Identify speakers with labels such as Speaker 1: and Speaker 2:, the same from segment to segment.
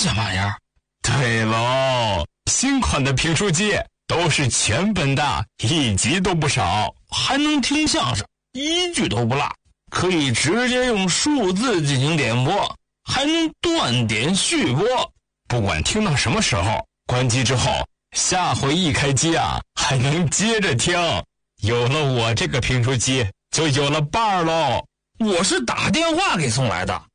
Speaker 1: 什玩意儿？
Speaker 2: 对喽，新款的评书机都是全本的，1集都不少，
Speaker 1: 还能听相声，1句都不落，可以直接用数字进行点播，还能断点续播。
Speaker 2: 不管听到什么时候，关机之后，下回一开机啊，还能接着听。有了我这个评书机，就有了伴儿喽。
Speaker 1: 我是打电话给送来的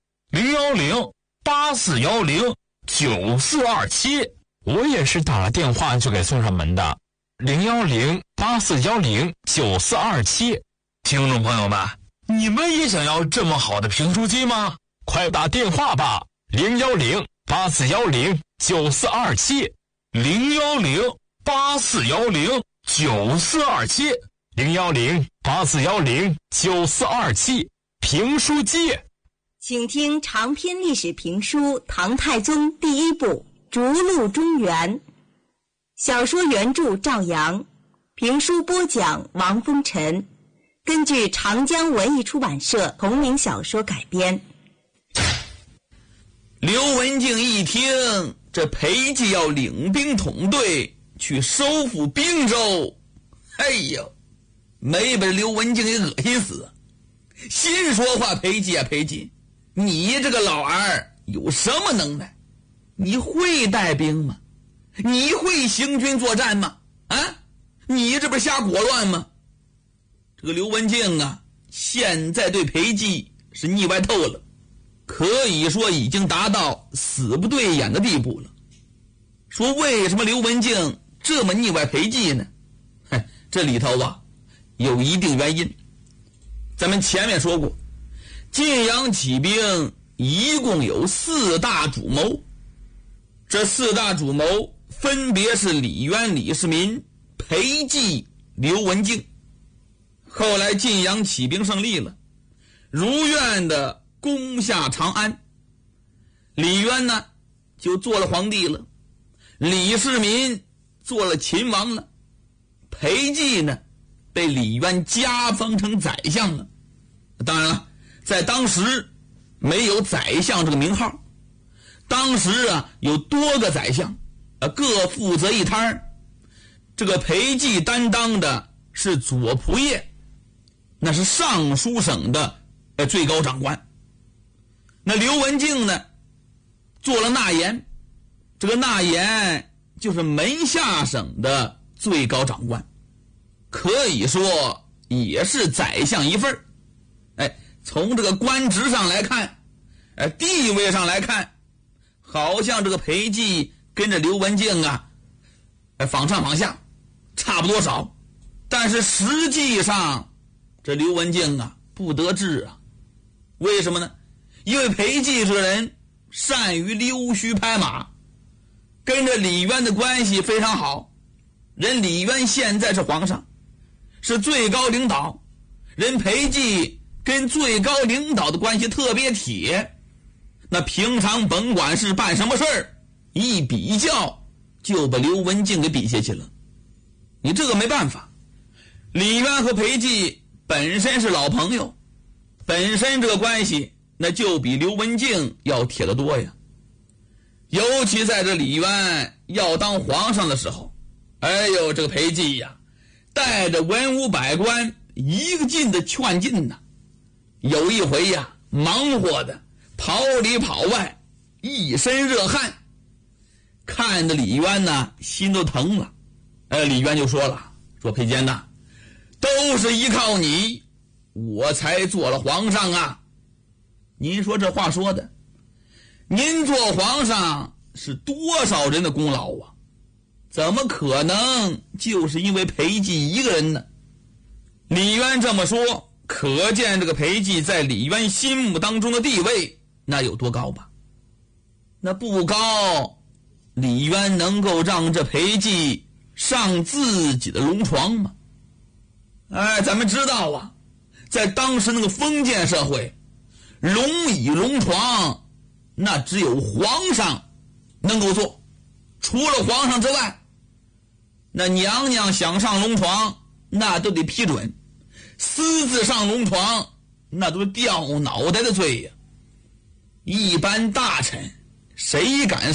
Speaker 1: ，010-8410-9427。
Speaker 2: 我也是打了电话就给送上门的，010-8410-9427。
Speaker 1: 听众朋友们，你们也想要这么好的评书机吗？
Speaker 2: 快打电话吧，010-8410-9427。
Speaker 1: 010-8410-9427。
Speaker 2: 010-8410-9427。评书机。
Speaker 3: 请听长篇历史评书《唐太宗》第1部《逐鹿中原》，小说原著赵阳，评书播讲王风尘，根据长江文艺出版社同名小说改编。
Speaker 4: 刘文静一听这裴寂要领兵统队去收复并州，哎呦，没把刘文静给恶心死。心说话，裴寂啊裴寂，你这个老儿有什么能耐？你会带兵吗？你会行军作战吗？啊，你这不是瞎裹乱吗？这个刘文静啊，现在对裴寂是腻歪透了，可以说已经达到死不对眼的地步了。说为什么刘文静这么腻歪裴寂呢？这里头啊有一定原因。咱们前面说过，晋阳起兵一共有4大主谋，这4大主谋分别是李渊、李世民、裴寂、刘文静。后来晋阳起兵胜利了，如愿的攻下长安，李渊呢就做了皇帝了，李世民做了秦王了，裴寂呢被李渊加封成宰相了。当然了，在当时没有宰相这个名号，当时啊有多个宰相，各负责一摊。这个裴寂担当的是左仆射，那是尚书省的最高长官。那刘文静呢做了纳言，这个纳言就是门下省的最高长官，可以说也是宰相一份。从这个官职上来看，地位上来看，好像这个裴寂跟着刘文静啊仿上仿下差不多少，但是实际上这刘文静啊不得志啊。为什么呢？因为裴寂这个人善于溜须拍马，跟着李渊的关系非常好。人李渊现在是皇上，是最高领导，人裴寂跟最高领导的关系特别铁，那平常甭管是办什么事儿，一比较就把刘文静给比下去了。你这个没办法，李渊和裴寂本身是老朋友，本身这个关系那就比刘文静要铁得多呀。尤其在这李渊要当皇上的时候，哎呦，这个裴寂呀带着文武百官一个劲的劝进呐。有一回呀，忙活的跑里跑外，一身热汗，看着李渊呢心都疼了。李渊就说了，说裴坚呐，都是依靠你我才做了皇上啊。您说这话说的，您做皇上是多少人的功劳啊？怎么可能就是因为裴寂一个人呢？李渊这么说，可见这个裴寂在李渊心目当中的地位那有多高吧？那不高，李渊能够让这裴寂上自己的龙床吗？咱们知道啊，在当时那个封建社会，龙椅龙床那只有皇上能够坐，除了皇上之外，那娘娘想上龙床那都得批准，私自上龙床那都是掉脑袋的罪呀。一般大臣谁敢